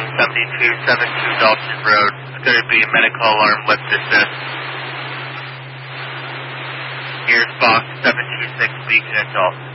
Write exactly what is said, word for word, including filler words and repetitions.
seventy-two seventy-two Dalton Road. It's going to be medical alarm lift assist. Here's box seven two six Beacon at Dalton.